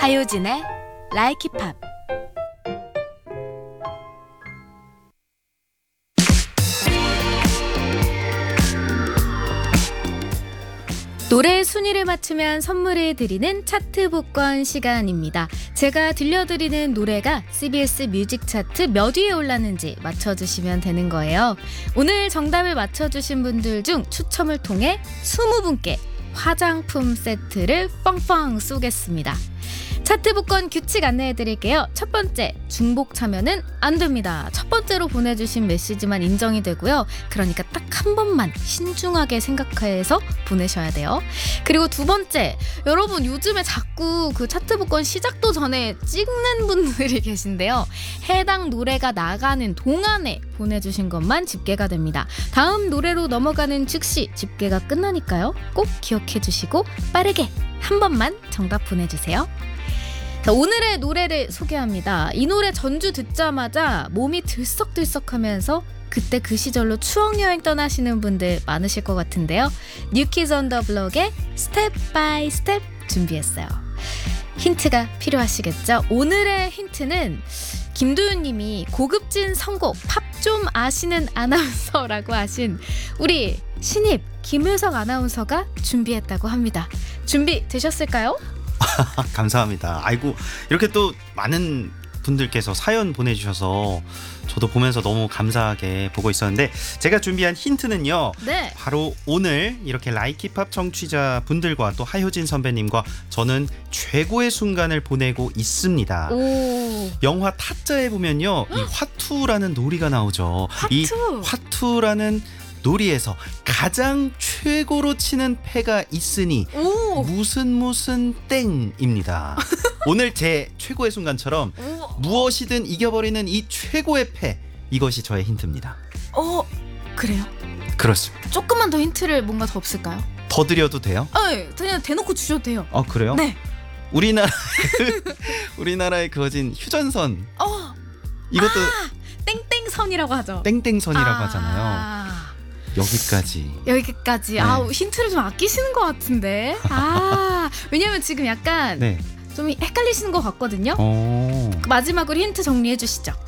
하효진의 Like It Pop. 노래의 순위를 맞추면 선물을 드리는 차트 복권 시간입니다. 제가 들려드리는 노래가 CBS 뮤직 차트 몇 위에 올랐는지 맞춰주시면 되는 거예요. 오늘 정답을 맞춰주신 분들 중 추첨을 통해 20분께 화장품 세트를 뻥뻥 쏘겠습니다. 차트 복권 규칙 안내해드릴게요. 첫 번째, 중복 참여는 안 됩니다. 첫 번째로 보내주신 메시지만 인정이 되고요. 그러니까 딱 한 번만 신중하게 생각해서 보내셔야 돼요. 그리고 두 번째, 여러분 요즘에 자꾸 그 차트 복권 시작도 전에 찍는 분들이 계신데요. 해당 노래가 나가는 동안에 보내주신 것만 집계가 됩니다. 다음 노래로 넘어가는 즉시 집계가 끝나니까요. 꼭 기억해 주시고 빠르게 한 번만 정답 보내주세요. 자, 오늘의 노래를 소개합니다. 이 노래 전주 듣자마자 몸이 들썩들썩하면서 그때 그 시절로 추억여행 떠나시는 분들 많으실 것 같은데요. 뉴키즈 온 더 블록의 스텝 바이 스텝 준비했어요. 힌트가 필요하시겠죠? 오늘의 힌트는 김도윤님이 고급진 선곡 팝 좀 아시는 아나운서라고 하신 우리 신입 김효석 아나운서가 준비했다고 합니다. 준비되셨을까요? 감사합니다. 아이고, 이렇게 또 많은 분들께서 사연 보내주셔서 저도 보면서 너무 감사하게 보고 있었는데, 제가 준비한 힌트는요, 네. 바로 오늘 이렇게 라이키팝 청취자 분들과 또 하효진 선배님과 저는 최고의 순간을 보내고 있습니다. 오. 영화 타짜에 보면요, 이 화투라는 놀이가 나오죠. 화투. 이 화투라는 놀이에서 가장 최고로 치는 패가 있으니 오. 무슨 땡입니다. 오늘 제 최고의 순간처럼 무엇이든 이겨버리는 이 최고의 패, 이것이 저의 힌트입니다. 그래요? 그렇습니다. 조금만 더 힌트를 뭔가 더 없을까요? 더 드려도 돼요? 그냥 대놓고 주셔도 돼요. 그래요? 네. 우리나라에 그어진 휴전선. 이것도 땡땡선이라고 하죠. 땡땡선이라고 하잖아요. 여기까지. 여기까지. 네. 힌트를 좀 아끼시는 것 같은데. 왜냐면 지금 약간 네. 좀 헷갈리시는 것 같거든요. 오. 마지막으로 힌트 정리해 주시죠.